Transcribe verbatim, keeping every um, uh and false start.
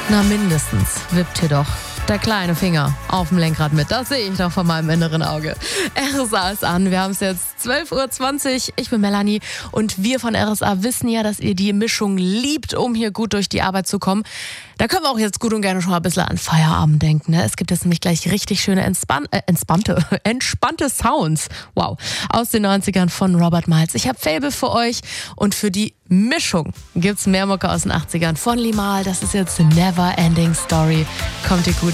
Na, mindestens wippt hier doch der kleine Finger auf dem Lenkrad mit. Das sehe ich doch von meinem inneren Auge. R S A ist an. Wir haben es jetzt zwölf Uhr zwanzig. Ich bin Melanie und wir von R S A wissen ja, dass ihr die Mischung liebt, um hier gut durch die Arbeit zu kommen. Da können wir auch jetzt gut und gerne schon mal ein bisschen an Feierabend denken. Ne? Es gibt jetzt nämlich gleich richtig schöne entspann äh, entspannte, entspannte Sounds. Wow. Aus den neunzigern von Robert Miles. Ich habe Faible für euch und für die Mischung gibt's mehr Mucke aus den achtzigern von Limahl. Das ist jetzt Never Ending Story. Kommt ihr gut